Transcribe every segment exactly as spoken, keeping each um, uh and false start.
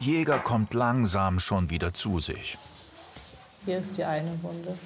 Jäger kommt langsam schon wieder zu sich. Hier ist die eine Wunde.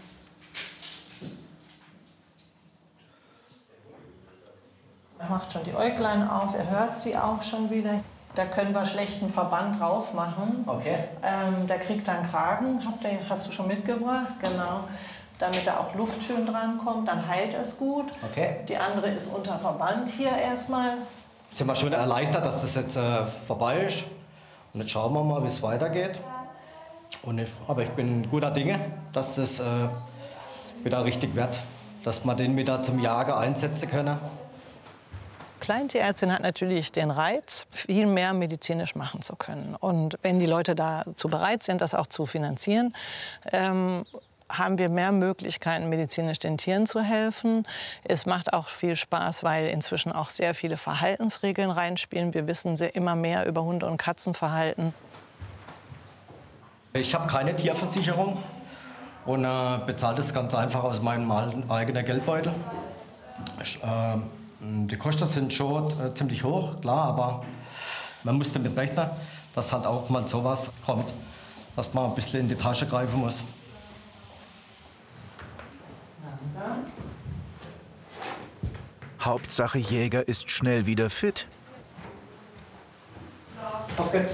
Er macht schon die Äuglein auf, er hört sie auch schon wieder. Da können wir schlechten Verband drauf machen. Okay. Ähm, der kriegt dann Kragen, Habt ihr, hast du schon mitgebracht, genau. Damit da auch Luft schön dran kommt, dann heilt es gut. Okay. Die andere ist unter Verband hier erstmal. Sind wir schon erleichtert, dass das jetzt äh, vorbei ist. Und jetzt schauen wir mal, wie es weitergeht. Und ich, aber ich bin guter Dinge, dass das äh, wieder richtig wird. Dass wir den wieder zum Jagen einsetzen können. Kleintierärztin hat natürlich den Reiz, viel mehr medizinisch machen zu können. Und wenn die Leute dazu bereit sind, das auch zu finanzieren, ähm, haben wir mehr Möglichkeiten, medizinisch den Tieren zu helfen. Es macht auch viel Spaß, weil inzwischen auch sehr viele Verhaltensregeln reinspielen. Wir wissen sehr, immer mehr über Hunde- und Katzenverhalten. Ich habe keine Tierversicherung und äh, bezahle das ganz einfach aus meinem eigenen Geldbeutel. Ich, äh, Die Kosten sind schon äh, ziemlich hoch, klar, aber man muss damit rechnen, dass halt auch mal sowas kommt, dass man ein bisschen in die Tasche greifen muss. Hauptsache Jäger ist schnell wieder fit. Auf geht's.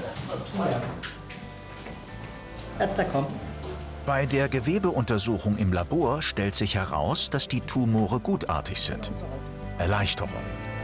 Ja, komm. Bei der Gewebeuntersuchung im Labor stellt sich heraus, dass die Tumore gutartig sind. Erleichterung.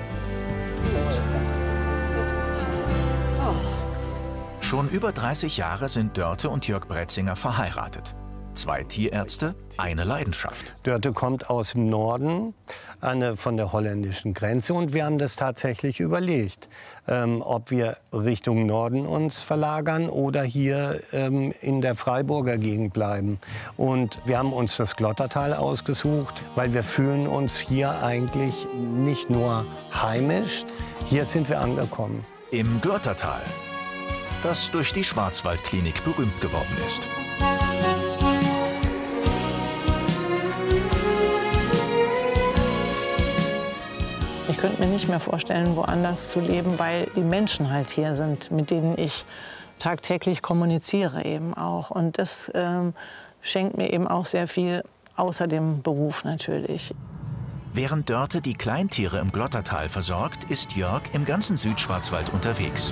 Schon über dreißig Jahre sind Dörte und Jörg Bretzinger verheiratet. Zwei Tierärzte, eine Leidenschaft. Dörte kommt aus dem Norden, eine, von der holländischen Grenze. Und wir haben das tatsächlich überlegt, ähm, ob wir Richtung Norden uns verlagern oder hier ähm, in der Freiburger Gegend bleiben. Und wir haben uns das Glottertal ausgesucht, weil wir fühlen uns hier eigentlich nicht nur heimisch, hier sind wir angekommen. Im Glottertal, das durch die Schwarzwaldklinik berühmt geworden ist. Ich könnte mir nicht mehr vorstellen, woanders zu leben, weil die Menschen halt hier sind, mit denen ich tagtäglich kommuniziere eben auch. Und das ähm, schenkt mir eben auch sehr viel, außer dem Beruf natürlich. Während Dörte die Kleintiere im Glottertal versorgt, ist Jörg im ganzen Südschwarzwald unterwegs.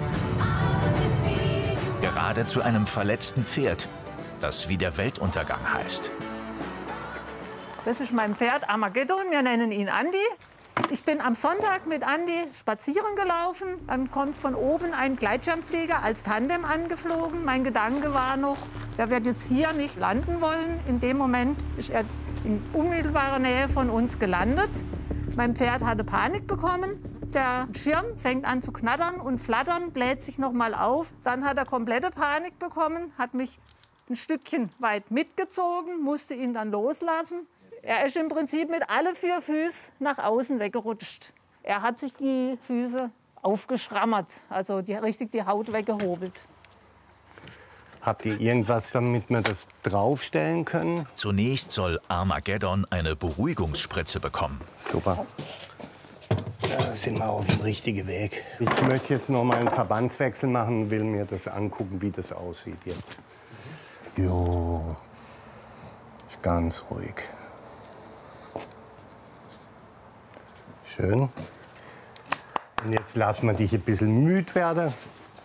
Gerade zu einem verletzten Pferd, das wie der Weltuntergang heißt. Das ist mein Pferd Armageddon, wir nennen ihn Andi. Ich bin am Sonntag mit Andi spazieren gelaufen. Dann kommt von oben ein Gleitschirmflieger als Tandem angeflogen. Mein Gedanke war noch, der wird jetzt hier nicht landen wollen. In dem Moment ist er in unmittelbarer Nähe von uns gelandet. Mein Pferd hatte Panik bekommen. Der Schirm fängt an zu knattern und flattern, bläht sich noch mal auf. Dann hat er komplette Panik bekommen, hat mich ein Stückchen weit mitgezogen, musste ihn dann loslassen. Er ist im Prinzip mit alle vier Füßen nach außen weggerutscht. Er hat sich die Füße aufgeschrammert, also die, richtig die Haut weggehobelt. Habt ihr irgendwas, damit wir das draufstellen können? Zunächst soll Armageddon eine Beruhigungsspritze bekommen. Super. Da sind wir auf dem richtigen Weg. Ich möchte jetzt noch mal einen Verbandswechsel machen und will mir das angucken, wie das aussieht jetzt. Jo, ist ganz ruhig. Schön. Und jetzt lassen wir dich ein bisschen müde werden.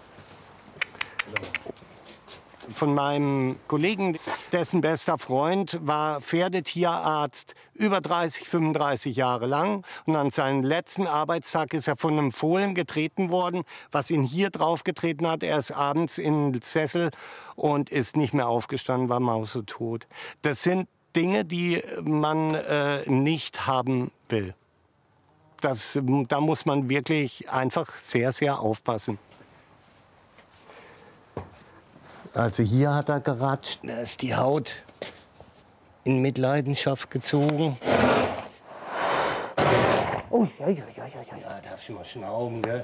Von meinem Kollegen, dessen bester Freund war Pferdetierarzt über dreißig, fünfunddreißig Jahre lang. Und an seinem letzten Arbeitstag ist er von einem Fohlen getreten worden, was ihn hier drauf getreten hat. Er ist abends in den Sessel und ist nicht mehr aufgestanden, war mausetot. Das sind Dinge, die man äh, nicht haben will. Das, da muss man wirklich einfach sehr, sehr aufpassen. Also hier hat er geratscht, da ist die Haut in Mitleidenschaft gezogen. Oh, ja, ja, ja, ja, ja, darfst du mal schnauben, gell?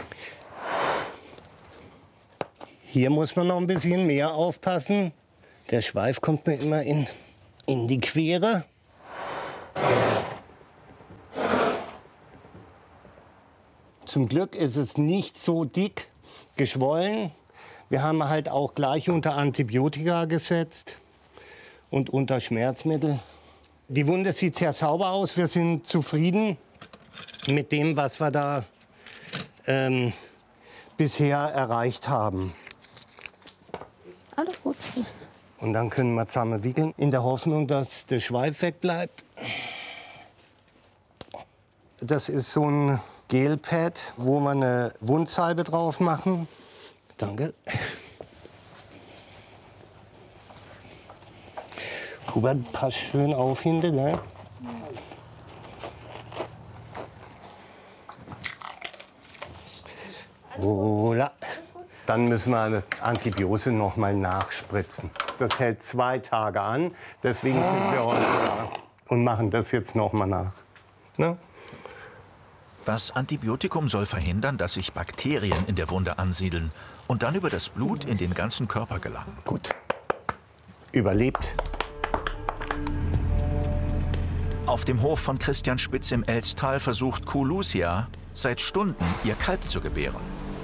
Hier muss man noch ein bisschen mehr aufpassen. Der Schweif kommt mir immer in, in die Quere. Zum Glück ist es nicht so dick geschwollen, Wir haben halt auch gleich unter Antibiotika gesetzt und unter Schmerzmittel. Die Wunde sieht sehr sauber aus. Wir sind zufrieden mit dem, was wir da ähm, bisher erreicht haben. Alles gut. Und dann können wir zusammen wickeln, in der Hoffnung, dass der Schweif wegbleibt. Das ist so ein Gelpad, wo wir eine Wundsalbe drauf machen. Danke. Hubert, pass schön auf hinten, gell? Voila. Dann müssen wir eine Antibiose noch mal nachspritzen. Das hält zwei Tage an, deswegen sind wir heute da und machen das jetzt noch mal nach. Ne? Das Antibiotikum soll verhindern, dass sich Bakterien in der Wunde ansiedeln und dann über das Blut in den ganzen Körper gelangen. Gut. Überlebt. Auf dem Hof von Christian Spitz im Elztal versucht Kuh Lucia seit Stunden, ihr Kalb zu gebären.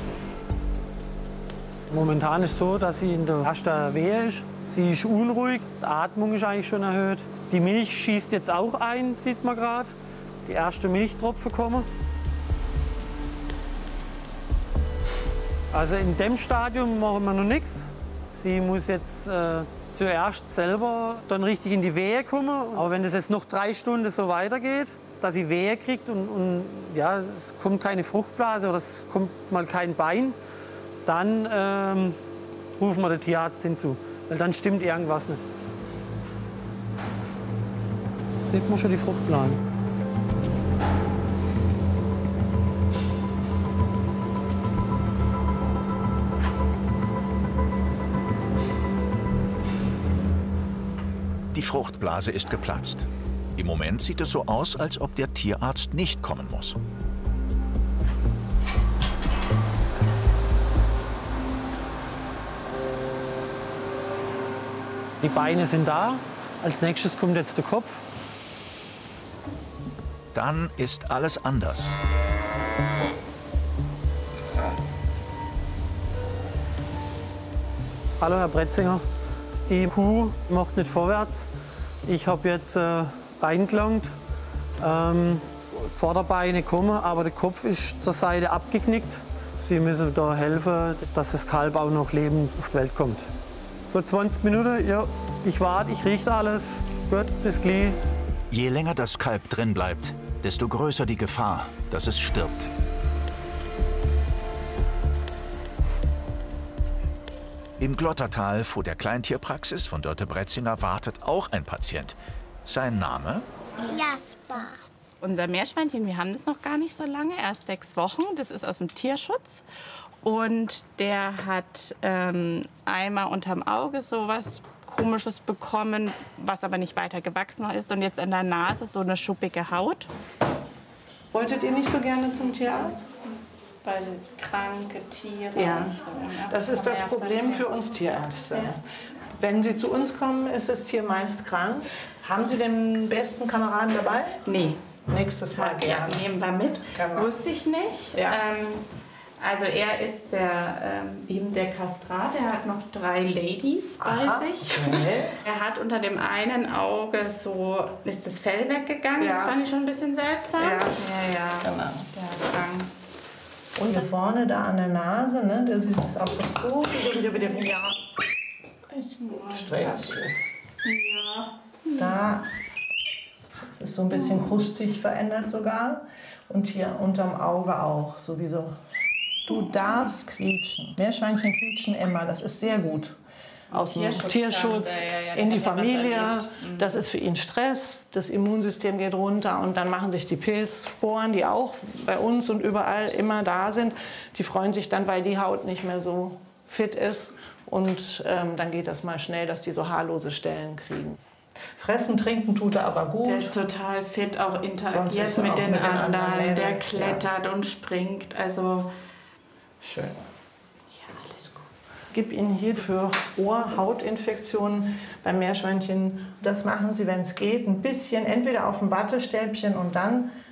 Momentan ist es so, dass sie in der ersten Wehe ist. Sie ist unruhig, die Atmung ist eigentlich schon erhöht. Die Milch schießt jetzt auch ein, sieht man gerade. Die ersten Milchtropfen kommen. Also in dem Stadium machen wir noch nichts. Sie muss jetzt äh, zuerst selber dann richtig in die Wehe kommen. Aber wenn das jetzt noch drei Stunden so weitergeht, dass sie Wehe kriegt und, und ja, es kommt keine Fruchtblase oder es kommt mal kein Bein, dann ähm, rufen wir den Tierarzt hinzu. Weil dann stimmt irgendwas nicht. Jetzt sieht man schon die Fruchtblase. Die Fruchtblase ist geplatzt. Im Moment sieht es so aus, als ob der Tierarzt nicht kommen muss. Die Beine sind da. Als nächstes kommt jetzt der Kopf. Dann ist alles anders. Hallo, Herr Bretzinger. Die Kuh macht nicht vorwärts. Ich habe jetzt äh, reingelangt. Ähm, Vorderbeine kommen, aber der Kopf ist zur Seite abgeknickt. Sie müssen da helfen, dass das Kalb auch noch lebend auf die Welt kommt. So zwanzig Minuten, ja, ich warte, ich rieche alles. Gut, bis gleich. Je länger das Kalb drin bleibt, desto größer die Gefahr, dass es stirbt. Im Glottertal vor der Kleintierpraxis von Dörte Bretzinger wartet auch ein Patient. Sein Name? Jasper. Unser Meerschweinchen, wir haben das noch gar nicht so lange, erst sechs Wochen. Das ist aus dem Tierschutz. Und der hat ähm, einmal unterm Auge so was Komisches bekommen, was aber nicht weiter gewachsen ist. Und jetzt an der Nase so eine schuppige Haut. Wolltet ihr nicht so gerne zum Tierarzt? Weil kranke Tiere Ja, und so. Ne? das ist das Problem für uns Tierärzte. Ja. Wenn Sie zu uns kommen, ist das Tier meist krank. Haben Sie den besten Kameraden dabei? Nee. Nächstes Mal Ja, gerne. nehmen wir mit. Genau. Wusste ich nicht. Ja. Ähm, also er ist der, ähm, eben der Kastrat. Er hat noch drei Ladies bei Aha. sich. Okay. Er hat unter dem einen Auge so, ist das Fell weggegangen. Ja. Das fand ich schon ein bisschen seltsam. Ja. ja, ja. Genau. Der hat Angst. Und hier vorne da an der Nase, ne, da siehst du es auch so gut. Ja. Stretch. Ja. Da es ist so ein bisschen krustig verändert sogar. Und hier unterm Auge auch, sowieso. Du darfst quietschen. Meerschweinchen quietschen immer, das ist sehr gut. Aus dem Tierschutz, Tierschutz ja, ja, in die hat er was Familie. erlebt. Das ist für ihn Stress, das Immunsystem geht runter und dann machen sich die Pilzsporen, die auch bei uns und überall immer da sind, die freuen sich dann, weil die Haut nicht mehr so fit ist und ähm, dann geht das mal schnell, dass die so haarlose Stellen kriegen. Fressen, trinken tut er aber gut. Der ist total fit, auch Sonst interagiert ist er mit auch den mit den anderen, anderen der Mädels, klettert und springt. Also Schön. ja, alles gut. Gib ihnen hier für Ohr-Hautinfektionen beim Meerschweinchen. Das machen sie, wenn es geht, ein bisschen entweder auf dem Wattestäbchen und dann